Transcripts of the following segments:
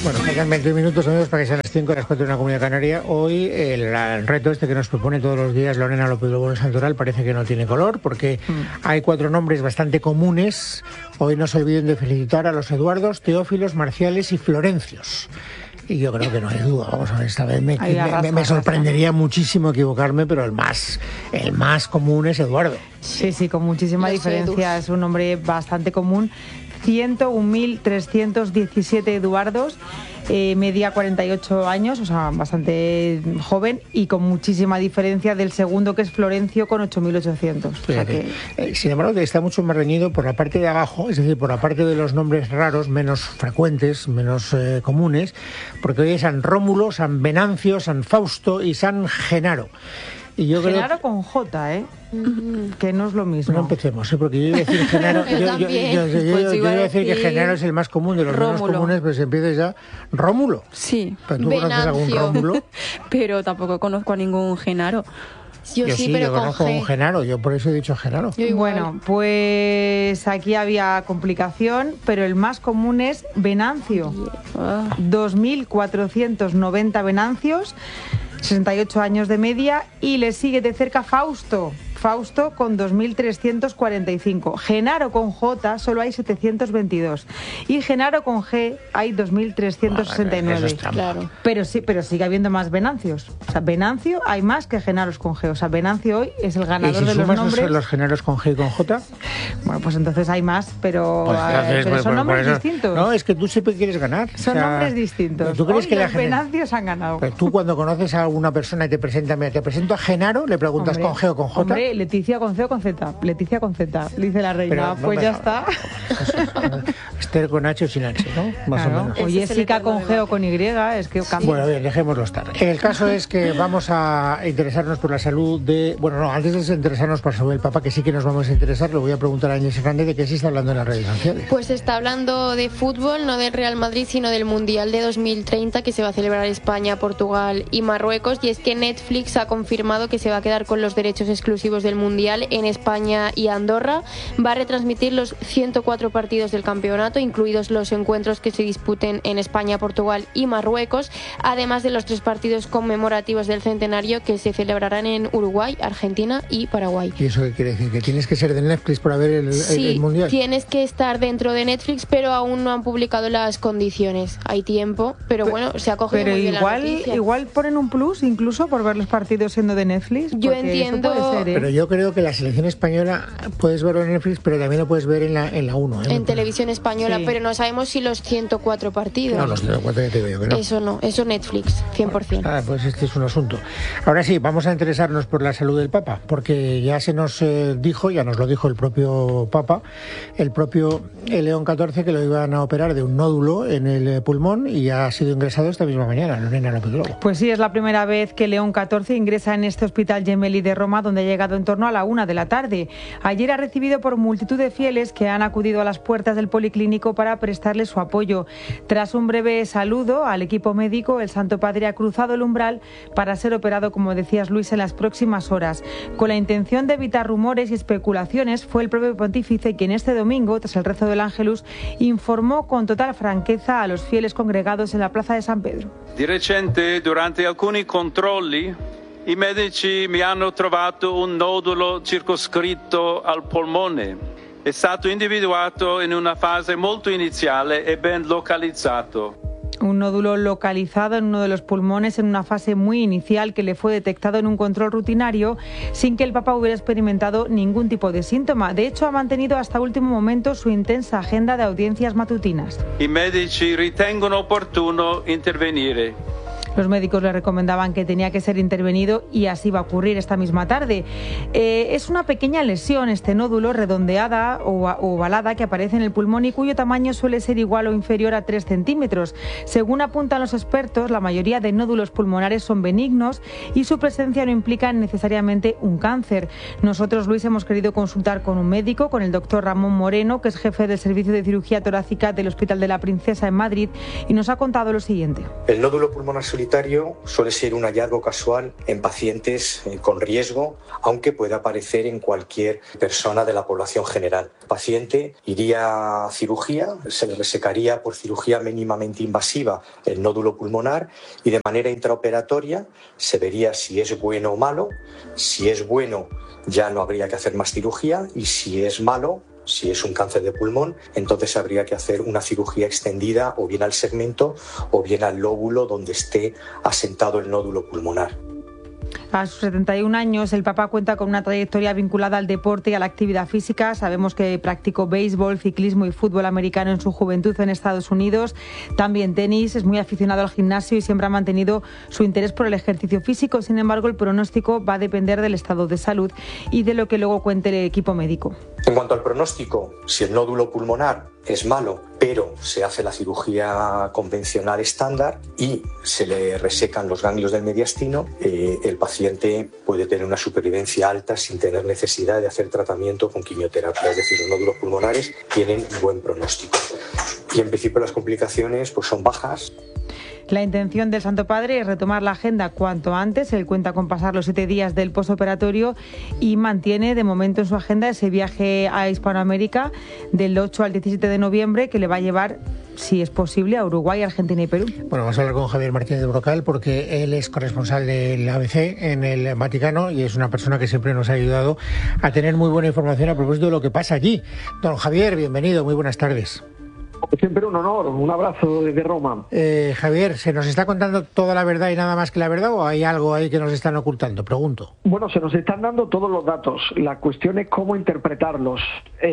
Bueno, faltan 20 minutos amigos para que sean las 5 a las 4 en la Comunidad Canaria. Hoy el reto este que nos propone todos los días Lorena López Lobo en Santoral parece que no tiene color porque hay 4 nombres bastante comunes. Hoy no se olviden de felicitar a los Eduardos, Teófilos, Marciales y Florencios. Y yo creo que no hay duda, vamos a ver, esta vez me sorprendería muchísimo equivocarme, pero el más común es Eduardo. Sí, con muchísima diferencia, es un nombre bastante común. 101.317 Eduardos, media 48 años, o sea, bastante joven, y con muchísima diferencia del segundo, que es Florencio, con 8.800. O sea que... Sin embargo, está mucho más reñido por la parte de abajo, es decir, por la parte de los nombres raros, menos frecuentes, menos comunes, porque hoy es San Rómulo, San Venancio, San Fausto y San Genaro. Y yo Genaro con J, que no es lo mismo. No empecemos, porque yo iba a decir Genaro. yo iba a decir que Genaro es el más común de los menos comunes, pero se empieza ya Rómulo. Sí. ¿Pero tú conoces algún Rómulo? Pero tampoco conozco a ningún Genaro. Yo conozco un Genaro, yo por eso he dicho Genaro. Bueno, pues aquí había complicación, pero el más común es Venancio. 2.490 Venancios, 68 años de media, y le sigue de cerca Fausto con 2.345. Genaro con J solo hay 722 y Genaro con G hay 2.369. Claro. Pero sigue habiendo más Venancios. O sea, Venancio hay más que Genaros con G. O sea, Venancio hoy es el ganador de los nombres. ¿Los Genaros con G y con J? Bueno, pues entonces hay más, pero son nombres distintos. No, es que tú siempre quieres ganar. Son nombres distintos. ¿Tú crees hoy que los Venancios han ganado? Pero tú cuando conoces a alguna persona y te presento a Genaro, le preguntas con G o con J. Hombre, Leticia con C o con Z. Leticia con Z, dice la reina. Pues ya está. Esther con H o sin H, ¿no? Más o menos. O Jessica con G o con Y, es que cambia. Bueno, bien, dejémoslo estar. El caso es que vamos a interesarnos por la salud de... Bueno, no, antes de interesarnos por la salud del Papa, que sí que nos vamos a interesar, le voy a preguntar a Áñez Hernández de qué se está hablando en las redes sociales. Pues se está hablando de fútbol, no del Real Madrid, sino del Mundial de 2030, que se va a celebrar en España, Portugal y Marruecos. Y es que Netflix ha confirmado que se va a quedar con los derechos exclusivos del Mundial en España y Andorra. Va a retransmitir los 104 partidos del campeonato, incluidos los encuentros que se disputen en España, Portugal y Marruecos, además de los 3 partidos conmemorativos del centenario que se celebrarán en Uruguay, Argentina y Paraguay. ¿Y eso qué quiere decir? ¿Que tienes que ser de Netflix para ver el Mundial? Sí, tienes que estar dentro de Netflix, pero aún no han publicado las condiciones. Hay tiempo, pero bueno, se ha cogido muy bien la noticia. Igual ponen un plus incluso por ver los partidos siendo de Netflix. Yo entiendo. Eso puede ser, Pero yo creo que la selección española puedes verlo en Netflix, pero también lo puedes ver en la 1. En televisión española, sí. Pero no sabemos si los 104 partidos. No, los 104 ya te digo que no. Eso no, eso Netflix, 100%. Pues este es un asunto. Ahora sí, vamos a interesarnos por la salud del Papa, porque ya se nos dijo, ya nos lo dijo el propio Papa, el propio León XIV, que lo iban a operar de un nódulo en el pulmón y ya ha sido ingresado esta misma mañana, Lorena López Lobo. Pues sí, es la primera vez que León XIV ingresa en este hospital Gemelli de Roma, donde ha llegado en torno a la 1 de la tarde. Ayer ha recibido por multitud de fieles que han acudido a las puertas del policlínico para prestarle su apoyo. Tras un breve saludo al equipo médico, el Santo Padre ha cruzado el umbral para ser operado, como decías, Luis, en las próximas horas. Con la intención de evitar rumores y especulaciones, fue el propio pontífice quien este domingo, tras el rezo del Ángelus, informó con total franqueza a los fieles congregados en la plaza de San Pedro. Di recente, durante alcuni controlli, i medici mi hanno trovato un nodulo circoscritto al polmone. È stato individuato in una fase molto iniziale e ben localizzato. Un nódulo localizado en uno de los pulmones en una fase muy inicial que le fue detectado en un control rutinario sin que el Papa hubiera experimentado ningún tipo de síntoma. De hecho, ha mantenido hasta último momento su intensa agenda de audiencias matutinas. I medici ritengono opportuno intervenire. Los médicos le recomendaban que tenía que ser intervenido y así va a ocurrir esta misma tarde. Es una pequeña lesión, este nódulo redondeada o ovalada que aparece en el pulmón y cuyo tamaño suele ser igual o inferior a 3 centímetros. Según apuntan los expertos, la mayoría de nódulos pulmonares son benignos y su presencia no implica necesariamente un cáncer. Nosotros, Luis, hemos querido consultar con un médico, con el doctor Ramón Moreno, que es jefe del Servicio de Cirugía Torácica del Hospital de la Princesa en Madrid, y nos ha contado lo siguiente. El nódulo pulmonar solitario suele ser un hallazgo casual en pacientes con riesgo, aunque pueda aparecer en cualquier persona de la población general. El paciente iría a cirugía, se le resecaría por cirugía mínimamente invasiva el nódulo pulmonar y de manera intraoperatoria se vería si es bueno o malo. Si es bueno, ya no habría que hacer más cirugía, y si es malo, si es un cáncer de pulmón, entonces habría que hacer una cirugía extendida o bien al segmento o bien al lóbulo donde esté asentado el nódulo pulmonar. A sus 71 años, el Papa cuenta con una trayectoria vinculada al deporte y a la actividad física. Sabemos que practicó béisbol, ciclismo y fútbol americano en su juventud en Estados Unidos. También tenis, es muy aficionado al gimnasio y siempre ha mantenido su interés por el ejercicio físico. Sin embargo, el pronóstico va a depender del estado de salud y de lo que luego cuente el equipo médico. En cuanto al pronóstico, si el nódulo pulmonar es malo, pero se hace la cirugía convencional estándar y se le resecan los ganglios del mediastino, el paciente puede tener una supervivencia alta sin tener necesidad de hacer tratamiento con quimioterapia. Es decir, los nódulos pulmonares tienen buen pronóstico. Y en principio las complicaciones pues son bajas. La intención del Santo Padre es retomar la agenda cuanto antes. Él cuenta con pasar los 7 días del postoperatorio y mantiene de momento en su agenda ese viaje a Hispanoamérica del 8 al 17 de noviembre que le va a llevar, si es posible, a Uruguay, Argentina y Perú. Bueno, vamos a hablar con Javier Martínez de Brocal porque él es corresponsal del ABC en el Vaticano y es una persona que siempre nos ha ayudado a tener muy buena información a propósito de lo que pasa allí. Don Javier, bienvenido, muy buenas tardes. Siempre un honor, un abrazo desde Roma. Javier, ¿se nos está contando toda la verdad y nada más que la verdad o hay algo ahí que nos están ocultando? Pregunto. Bueno, se nos están dando todos los datos. La cuestión es cómo interpretarlos.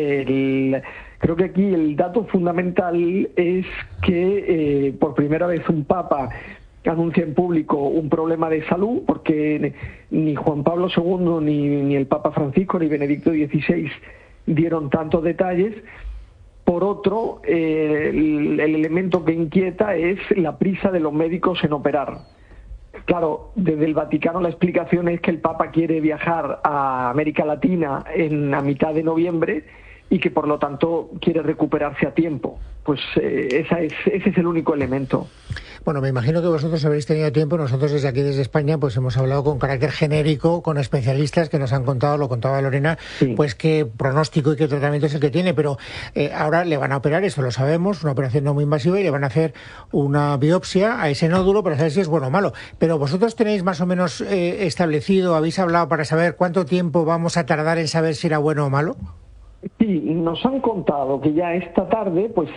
Creo que aquí el dato fundamental es que por primera vez un papa anuncia en público un problema de salud, porque ni Juan Pablo II, ni el Papa Francisco, ni Benedicto XVI dieron tantos detalles. Por otro, el elemento que inquieta es la prisa de los médicos en operar. Claro, desde el Vaticano la explicación es que el Papa quiere viajar a América Latina a mitad de noviembre y que por lo tanto quiere recuperarse a tiempo. Pues ese es el único elemento. Bueno, me imagino que vosotros habréis tenido tiempo. Nosotros desde aquí, desde España, pues hemos hablado con carácter genérico, con especialistas que nos han contado, lo contaba Lorena, sí, pues qué pronóstico y qué tratamiento es el que tiene, pero ahora le van a operar, eso lo sabemos, una operación no muy invasiva y le van a hacer una biopsia a ese nódulo para saber si es bueno o malo. Pero vosotros tenéis más o menos establecido, habéis hablado para saber cuánto tiempo vamos a tardar en saber si era bueno o malo. Sí, nos han contado que ya esta tarde, pues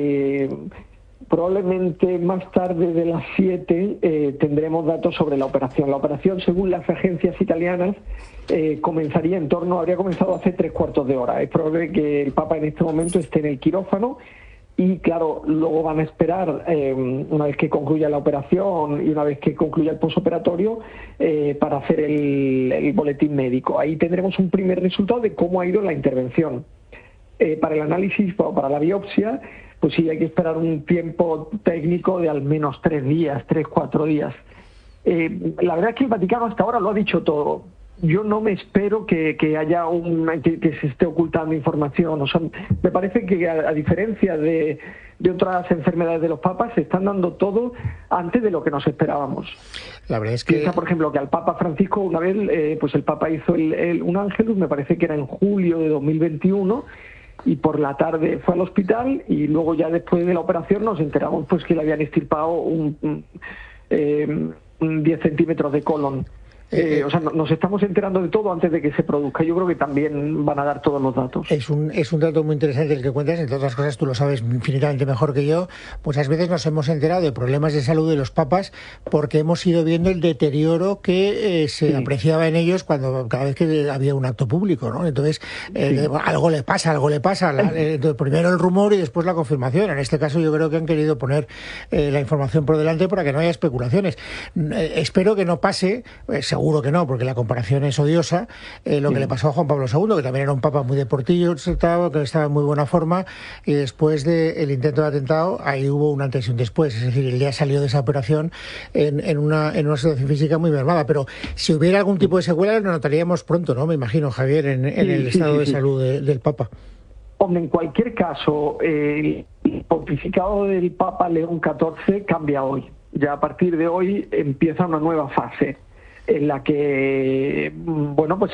probablemente más tarde de las 7 tendremos datos sobre la operación. La operación, según las agencias italianas, habría comenzado hace 3/4 de hora. Es probable que el Papa en este momento esté en el quirófano y, claro, luego van a esperar, una vez que concluya la operación y una vez que concluya el posoperatorio, para hacer el boletín médico. Ahí tendremos un primer resultado de cómo ha ido la intervención. Para el análisis, para la biopsia, pues sí, hay que esperar un tiempo técnico de al menos 3-4 días. La verdad es que el Vaticano hasta ahora lo ha dicho todo. Yo no me espero que haya que se esté ocultando información. O sea, me parece que a diferencia de otras enfermedades de los papas, se están dando todo antes de lo que nos esperábamos. La verdad es que... Piensa, por ejemplo, que al Papa Francisco una vez, pues el Papa hizo un Ángelus, me parece que era en julio de 2021, y por la tarde fue al hospital y luego ya después de la operación nos enteramos pues que le habían extirpado un 10 centímetros de colon. O sea, nos estamos enterando de todo antes de que se produzca. Yo creo que también van a dar todos los datos. Es un dato muy interesante el que cuentas. Entre otras cosas, tú lo sabes infinitamente mejor que yo. Muchas veces nos hemos enterado de problemas de salud de los papas porque hemos ido viendo el deterioro que se apreciaba en ellos cada vez que había un acto público, ¿no? Entonces, algo le pasa. Primero el rumor y después la confirmación. En este caso yo creo que han querido poner la información por delante para que no haya especulaciones. Espero que no pase, seguro que no, porque la comparación es odiosa, lo que le pasó a Juan Pablo II, que también era un papa muy deportivo, que estaba en muy buena forma, y después del intento de atentado, ahí hubo un antes y un después. Es decir, él ya salió de esa operación en una situación física muy mermada. Pero si hubiera algún tipo de secuela, lo notaríamos pronto, ¿no? Me imagino, Javier, en el estado de salud del Papa. Hombre, en cualquier caso, el pontificado del Papa León XIV cambia hoy. Ya a partir de hoy empieza una nueva fase en la que, bueno, pues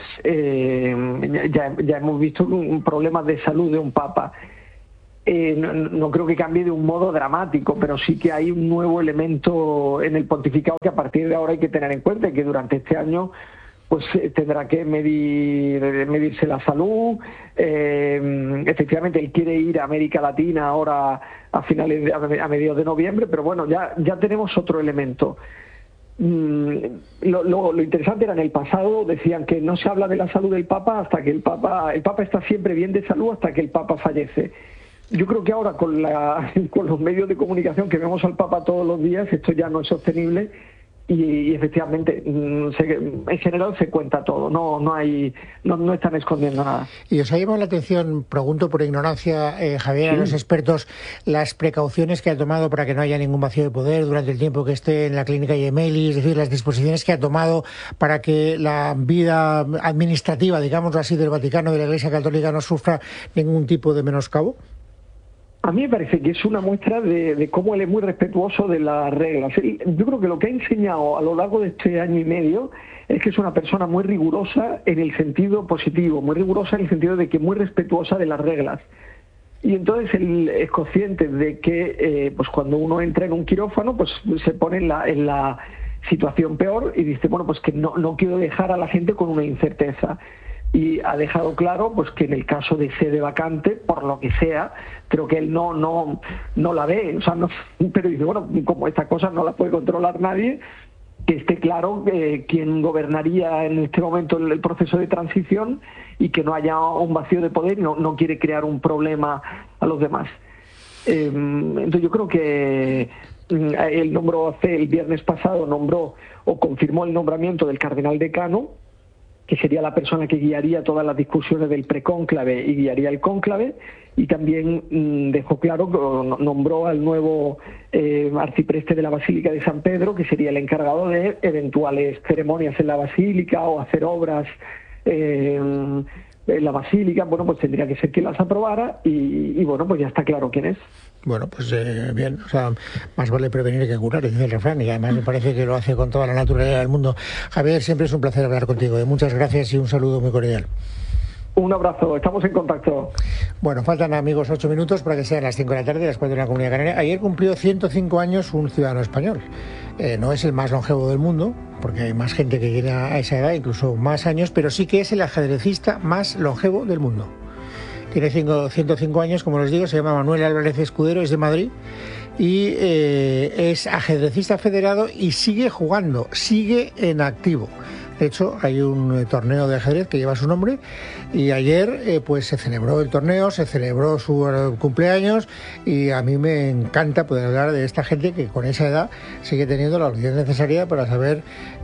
ya hemos visto un problema de salud de un papa. No creo que cambie de un modo dramático, pero sí que hay un nuevo elemento en el pontificado que a partir de ahora hay que tener en cuenta, y que durante este año pues tendrá que medirse la salud. Efectivamente, él quiere ir a América Latina ahora a mediados de noviembre, pero bueno, ya tenemos otro elemento. Lo interesante era, en el pasado decían que no se habla de la salud del Papa hasta que el Papa está siempre bien de salud hasta que el Papa fallece. Yo creo que ahora con los medios de comunicación que vemos al Papa todos los días, esto ya no es sostenible. Y efectivamente, en general se cuenta todo, no están escondiendo nada. Y os ha llamado la atención, pregunto por ignorancia, Javier, a los expertos, las precauciones que ha tomado para que no haya ningún vacío de poder durante el tiempo que esté en la clínica Gemelli, es decir, las disposiciones que ha tomado para que la vida administrativa, digámoslo así, del Vaticano, de la Iglesia Católica, no sufra ningún tipo de menoscabo. A mí me parece que es una muestra de cómo él es muy respetuoso de las reglas. Yo creo que lo que ha enseñado a lo largo de este año y medio es que es una persona muy rigurosa en el sentido positivo, muy rigurosa en el sentido de que muy respetuosa de las reglas. Y entonces él es consciente de que pues cuando uno entra en un quirófano, pues se pone en la situación peor y dice, bueno, pues que no quiero dejar a la gente con una incerteza. Y ha dejado claro pues que en el caso de sede vacante, por lo que sea, creo que él no la ve, o sea, pero dice, bueno, como estas cosas no las puede controlar nadie, que esté claro quién gobernaría en este momento el proceso de transición y que no haya un vacío de poder y no quiere crear un problema a los demás. Entonces yo creo que él el viernes pasado confirmó el nombramiento del cardenal decano, que sería la persona que guiaría todas las discusiones del precónclave y guiaría el cónclave, y también dejó claro que nombró al nuevo arcipreste de la Basílica de San Pedro, que sería el encargado de eventuales ceremonias en la Basílica o hacer obras en la Basílica. Bueno, pues tendría que ser quien las aprobara y bueno, pues ya está claro quién es. Bueno, pues bien, o sea, más vale prevenir que curar, dice el refrán, y además me parece que lo hace con toda la naturalidad del mundo. Javier, siempre es un placer hablar contigo. Muchas gracias y un saludo muy cordial. Un abrazo, estamos en contacto. Bueno, faltan, amigos, 8 minutos para que sean las 5 de la tarde, las 4 de la Comunidad Canaria. Ayer cumplió 105 años un ciudadano español. No es el más longevo del mundo, porque hay más gente que llega a esa edad, incluso más años, pero sí que es el ajedrecista más longevo del mundo. Tiene 105 años, como les digo, se llama Manuel Álvarez Escudero, es de Madrid y es ajedrecista federado y sigue jugando, sigue en activo. De hecho, hay un torneo de ajedrez que lleva su nombre y ayer pues se celebró el torneo, se celebró su cumpleaños y a mí me encanta poder hablar de esta gente que con esa edad sigue teniendo la habilidad necesaria para saber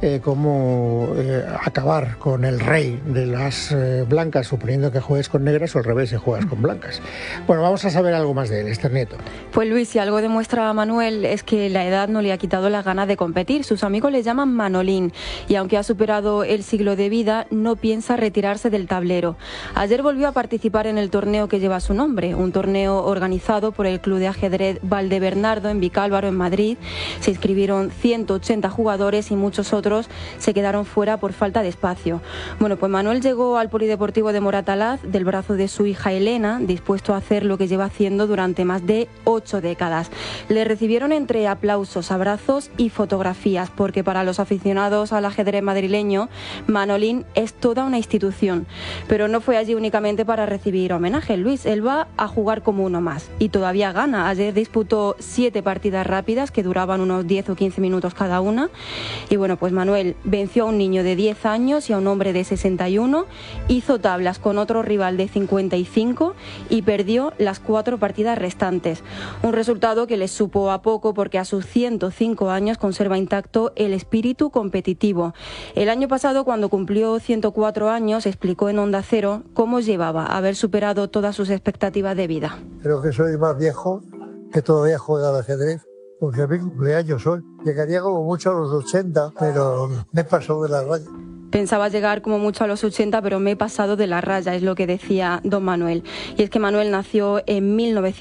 cómo acabar con el rey de las blancas, suponiendo que juegues con negras, o al revés, si juegas con blancas. Bueno, vamos a saber algo más de él, Esther Nieto. Pues Luis, si algo demuestra a Manuel es que la edad no le ha quitado las ganas de competir. Sus amigos le llaman Manolín y aunque ha superado el siglo de vida, no piensa retirarse del tablero. Ayer volvió a participar en el torneo que lleva su nombre, un torneo organizado por el Club de Ajedrez Valdebernardo en Vicálvaro, en Madrid. Se inscribieron 180 jugadores y muchos otros se quedaron fuera por falta de espacio. Bueno, pues Manuel llegó al Polideportivo de Moratalaz del brazo de su hija Elena, dispuesto a hacer lo que lleva haciendo durante más de 8 décadas. Le recibieron entre aplausos, abrazos y fotografías, porque para los aficionados al ajedrez madrileño, Manolín es toda una institución. Pero no fue allí únicamente para recibir homenaje, Luis. Él va a jugar como uno más y todavía gana. Ayer disputó 7 partidas rápidas que duraban unos 10 o 15 minutos cada una. Y bueno, pues Manuel venció a un niño de 10 años y a un hombre de 61, hizo tablas con otro rival de 55 y perdió las 4 partidas restantes. Un resultado que le supo a poco porque a sus 105 años conserva intacto el espíritu competitivo. El año pasado, cuando cumplió 104 años, explicó en Onda Cero cómo llevaba haber superado todas sus expectativas de vida. Creo que soy más viejo que todavía juega al ajedrez, porque a mi cumpleaños hoy. Llegaría como mucho a los 80, pero me pasó de la raya. Pensaba llegar como mucho a los 80, pero me he pasado de la raya, es lo que decía don Manuel. Y es que Manuel nació en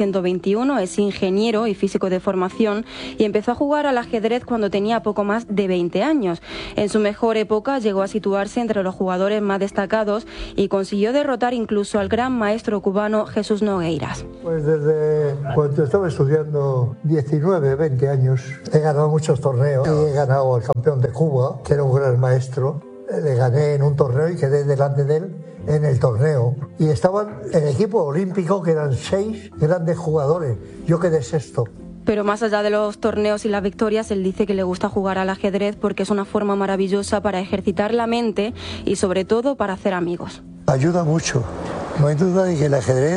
1921, es ingeniero y físico de formación y empezó a jugar al ajedrez cuando tenía poco más de 20 años. En su mejor época llegó a situarse entre los jugadores más destacados y consiguió derrotar incluso al gran maestro cubano Jesús Nogueiras. Pues desde cuando estaba estudiando 19, 20 años, he ganado muchos torneos. He ganado al campeón de Cuba, que era un gran maestro. Le gané en un torneo y quedé delante de él en el torneo. Y estaban en el equipo olímpico, que eran 6 grandes jugadores. Yo quedé sexto. Pero más allá de los torneos y las victorias, él dice que le gusta jugar al ajedrez porque es una forma maravillosa para ejercitar la mente y sobre todo para hacer amigos. Ayuda mucho. No hay duda de que el ajedrez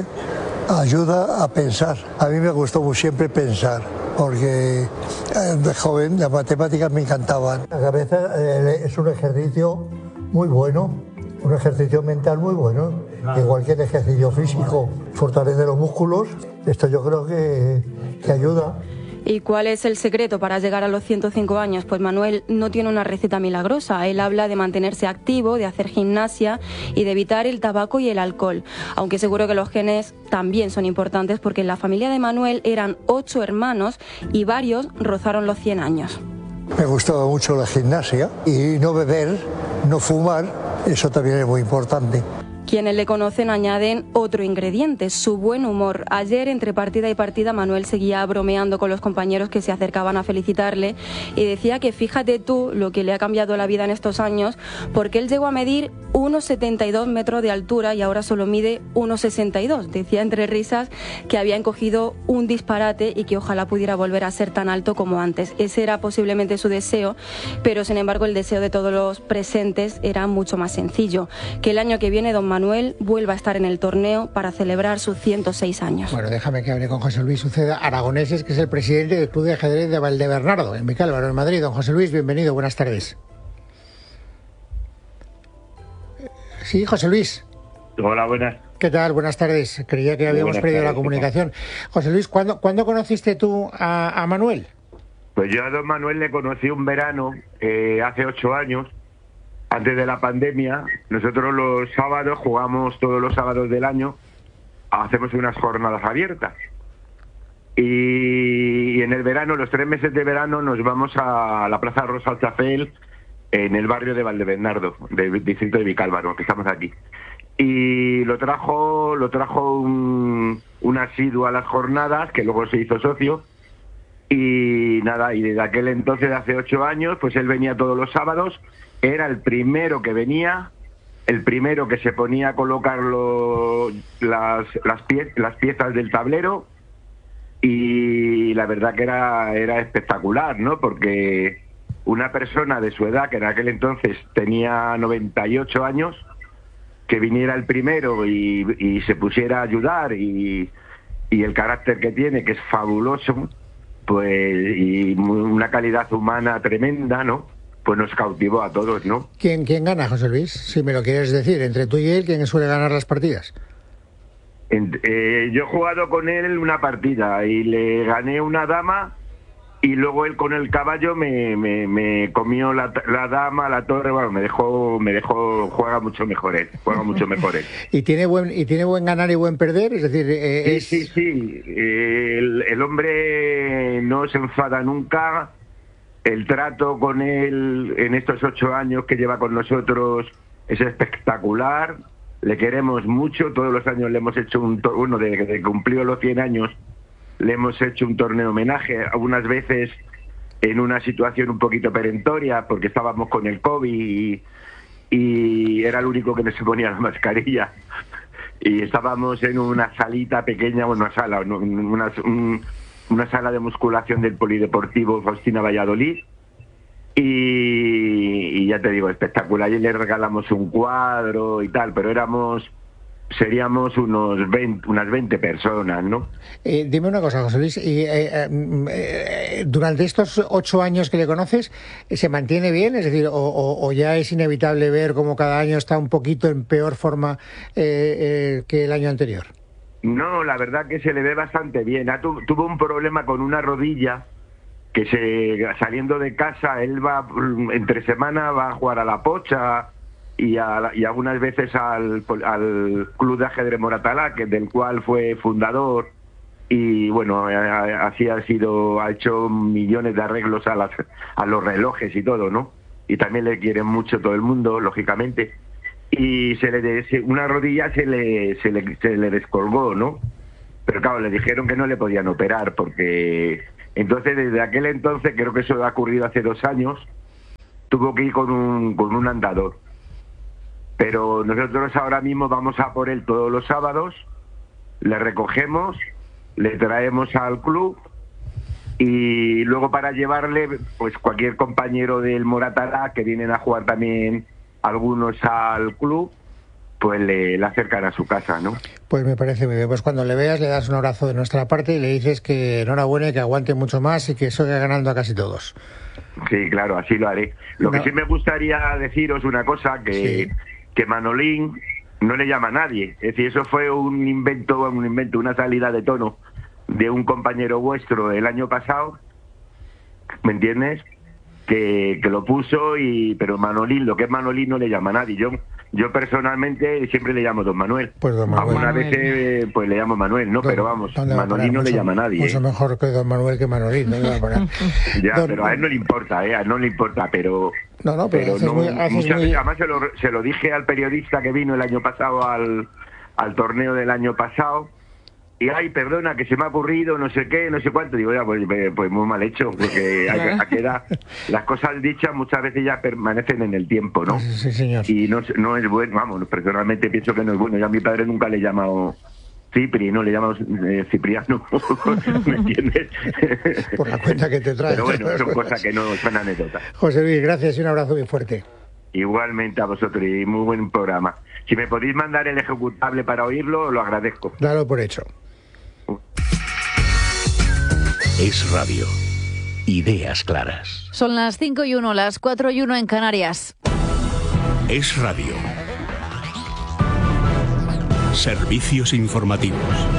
ayuda a pensar. A mí me gustó siempre pensar, porque de joven las matemáticas me encantaban. La cabeza es un ejercicio muy bueno, un ejercicio mental muy bueno, igual que el ejercicio físico fortalece los músculos. Esto yo creo que ayuda. ¿Y cuál es el secreto para llegar a los 105 años? Pues Manuel no tiene una receta milagrosa. Él habla de mantenerse activo, de hacer gimnasia y de evitar el tabaco y el alcohol. Aunque seguro que los genes también son importantes porque en la familia de Manuel eran 8 hermanos y varios rozaron los 100 años. Me gustaba mucho la gimnasia y no beber, no fumar, eso también es muy importante. Quienes le conocen añaden otro ingrediente, su buen humor. Ayer, entre partida y partida, Manuel seguía bromeando con los compañeros que se acercaban a felicitarle y decía que fíjate tú lo que le ha cambiado la vida en estos años, porque él llegó a medir 1,72 metros de altura y ahora solo mide 1,62. Decía entre risas que había encogido un disparate y que ojalá pudiera volver a ser tan alto como antes. Ese era posiblemente su deseo, pero sin embargo el deseo de todos los presentes era mucho más sencillo, que el año que viene don Manuel vuelva a estar en el torneo para celebrar sus 106 años. Bueno, déjame que hable con José Luis Uceda Aragoneses, que es el presidente del Club de Ajedrez de Valdebernardo, en Vicálvaro, en Madrid. Don José Luis, bienvenido, buenas tardes. Sí, José Luis. Hola, buenas. ¿Qué tal? Buenas tardes. Creía que habíamos perdido la comunicación. José Luis, ¿cuándo conociste tú a Manuel? Pues yo a don Manuel le conocí un verano, hace 8 años, antes de la pandemia. Nosotros los sábados jugamos todos los sábados del año, hacemos unas jornadas abiertas. Y en el verano, los 3 meses de verano, nos vamos a la Plaza Rosa Altafel, en el barrio de Valdebernardo, del distrito de Vicálvaro, que estamos aquí. Y lo trajo un asiduo a las jornadas, que luego se hizo socio. Y nada, y desde aquel entonces, hace 8 años, pues él venía todos los sábados. Era el primero que venía, el primero que se ponía a colocar las piezas del tablero, y la verdad que era espectacular, ¿no? Porque una persona de su edad, que en aquel entonces tenía 98 años, que viniera el primero y se pusiera a ayudar, y el carácter que tiene, que es fabuloso, pues, y una calidad humana tremenda, ¿no? Pues nos cautivó a todos, ¿no? ¿Quién gana, José Luis? Si me lo quieres decir, entre tú y él, ¿quién suele ganar las partidas? Yo he jugado con él una partida y le gané una dama, y luego él con el caballo me comió la dama, la torre. Bueno, me dejó, juega mucho mejor él. ¿Y tiene buen ganar y buen perder? Es decir, Sí. El hombre no se enfada nunca. El trato con él en estos 8 años que lleva con nosotros es espectacular. Le queremos mucho. Todos los años le hemos hecho desde que cumplió los 100 años, le hemos hecho un torneo homenaje, algunas veces en una situación un poquito perentoria, porque estábamos con el COVID y era el único que no se ponía la mascarilla. Y estábamos en una salita pequeña, una sala de musculación del Polideportivo Faustina Valladolid, y ya te digo, espectacular. Y le regalamos un cuadro y tal, pero seríamos unas 20 personas, ¿no? Dime una cosa, José Luis, durante estos 8 años que le conoces, ¿se mantiene bien? Es decir, o ya es inevitable ver cómo cada año está un poquito en peor forma que el año anterior? No, la verdad que se le ve bastante bien. Tuvo un problema con una rodilla, que saliendo de casa, él va entre semana, va a jugar a la pocha y algunas veces al Club de Ajedrez Moratalá, del cual fue fundador, y bueno, así ha hecho millones de arreglos a los relojes y todo, ¿no? Y también le quieren mucho todo el mundo, lógicamente. Y una rodilla se le descolgó, ¿no? Pero claro, le dijeron que no le podían operar, porque entonces desde aquel entonces, creo que eso ha ocurrido hace 2 años, tuvo que ir con un andador. Pero nosotros ahora mismo vamos a por él todos los sábados, le recogemos, le traemos al club, y luego para llevarle, pues cualquier compañero del Moratalá que vienen a jugar también algunos al club, pues le acercan a su casa, ¿no? Pues me parece muy bien. Pues cuando le veas le das un abrazo de nuestra parte y le dices que enhorabuena y que aguante mucho más y que siga ganando a casi todos. Sí, claro, así lo haré. Lo que sí me gustaría deciros una cosa, que Manolín no le llama a nadie. Es decir, eso fue un invento, una salida de tono de un compañero vuestro el año pasado, ¿me entiendes? Que lo puso, pero Manolín, lo que es Manolín no le llama a nadie. Yo personalmente siempre le llamo Don Manuel. Pues Don Manuel. Algunas veces pues le llamo Manuel, ¿no? Pero vamos, Manolín no le llama a nadie. Mucho mejor que Don Manuel que Manolín, ¿no? Ya, pero a él no le importa, a él no le importa, pero... No, pero muchas veces, además se lo dije al periodista que vino el año pasado al torneo del año pasado, y ay, perdona, que se me ha ocurrido, no sé qué, no sé cuánto. Digo, ya, pues muy mal hecho, porque las cosas dichas muchas veces ya permanecen en el tiempo, ¿no? Sí, señor. Y no es bueno, vamos, personalmente pienso que no es bueno. Yo a mi padre nunca le he llamado Cipri, no le llamamos Cipriano, ¿me entiendes? Por la cuenta que te traes. Pero bueno, son cosas que no son anécdotas. José Luis, gracias y un abrazo muy fuerte. Igualmente a vosotros, y muy buen programa. Si me podéis mandar el ejecutable para oírlo, lo agradezco. Dalo por hecho. Es Radio. Ideas claras. Son las 5:01, las 4:01 en Canarias. Es Radio. Servicios informativos.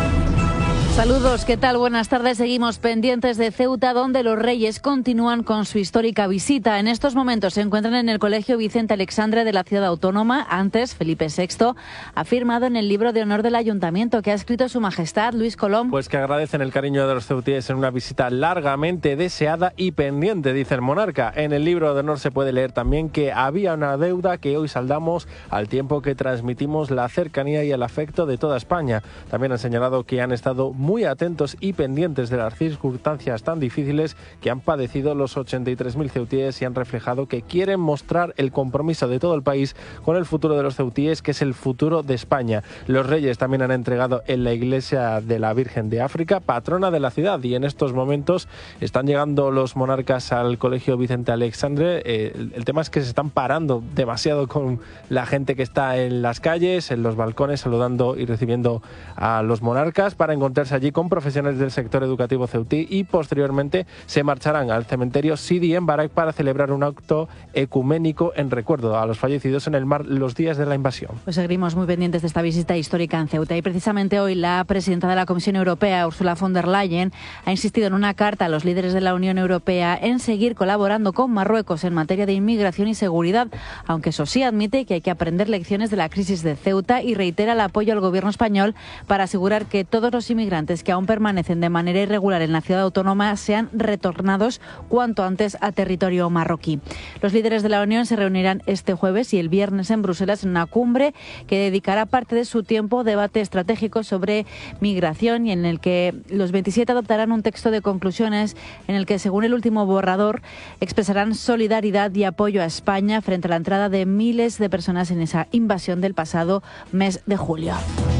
Saludos, ¿qué tal? Buenas tardes. Seguimos pendientes de Ceuta, donde los Reyes continúan con su histórica visita. En estos momentos se encuentran en el Colegio Vicente Alexandre de la ciudad autónoma. Antes, Felipe VI ha firmado en el libro de honor del Ayuntamiento que ha escrito Su Majestad Luis Colom. Pues que agradecen el cariño de los ceutíes en una visita largamente deseada y pendiente, dice el monarca. En el libro de honor se puede leer también que había una deuda que hoy saldamos al tiempo que transmitimos la cercanía y el afecto de toda España. También han señalado que han estado muy atentos y pendientes de las circunstancias tan difíciles que han padecido los 83.000 ceutíes y han reflejado que quieren mostrar el compromiso de todo el país con el futuro de los ceutíes, que es el futuro de España. Los Reyes también han entregado en la iglesia de la Virgen de África, patrona de la ciudad, y en estos momentos están llegando los monarcas al Colegio Vicente Alexandre. El tema es que se están parando demasiado con la gente que está en las calles, en los balcones, saludando y recibiendo a los monarcas para encontrarse allí con profesionales del sector educativo ceutí, y posteriormente se marcharán al cementerio Sidi en Barak para celebrar un acto ecuménico en recuerdo a los fallecidos en el mar los días de la invasión. Pues seguimos muy pendientes de esta visita histórica en Ceuta, y precisamente hoy la presidenta de la Comisión Europea, Ursula von der Leyen, ha insistido en una carta a los líderes de la Unión Europea en seguir colaborando con Marruecos en materia de inmigración y seguridad, aunque eso sí admite que hay que aprender lecciones de la crisis de Ceuta y reitera el apoyo al gobierno español para asegurar que todos los inmigrantes que aún permanecen de manera irregular en la ciudad autónoma sean retornados cuanto antes a territorio marroquí. Los líderes de la Unión se reunirán este jueves y el viernes en Bruselas en una cumbre que dedicará parte de su tiempo a debate estratégico sobre migración, y en el que los 27 adoptarán un texto de conclusiones en el que, según el último borrador, expresarán solidaridad y apoyo a España frente a la entrada de miles de personas en esa invasión del pasado mes de julio.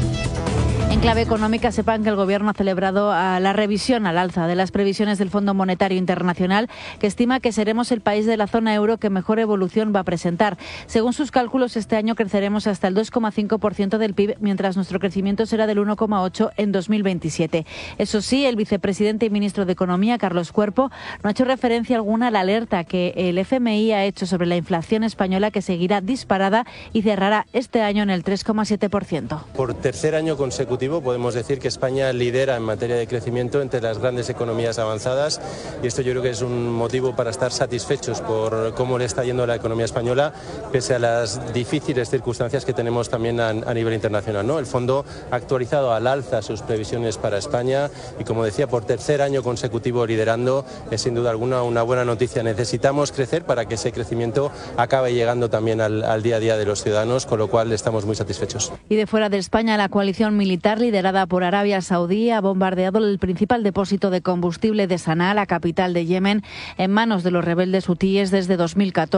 En clave económica, sepan que el Gobierno ha celebrado la revisión al alza de las previsiones del Fondo Monetario Internacional, que estima que seremos el país de la zona euro que mejor evolución va a presentar. Según sus cálculos, este año creceremos hasta el 2,5% del PIB, mientras nuestro crecimiento será del 1,8% en 2027. Eso sí, el vicepresidente y ministro de Economía, Carlos Cuerpo, no ha hecho referencia alguna a la alerta que el FMI ha hecho sobre la inflación española, que seguirá disparada y cerrará este año en el 3,7%. Por tercer año consecutivo consecutivo podemos decir que España lidera en materia de crecimiento entre las grandes economías avanzadas, y esto yo creo que es un motivo para estar satisfechos por cómo le está yendo a la economía española, pese a las difíciles circunstancias que tenemos también a nivel internacional, ¿no? El fondo ha actualizado al alza sus previsiones para España y, como decía, por tercer año consecutivo liderando, es sin duda alguna una buena noticia. Necesitamos crecer para que ese crecimiento acabe llegando también al día a día de los ciudadanos, con lo cual estamos muy satisfechos. Y de fuera de España, la coalición militar liderada por Arabia Saudí ha bombardeado el principal depósito de combustible de Sanaa, la capital de Yemen, en manos de los rebeldes hutíes desde 2014.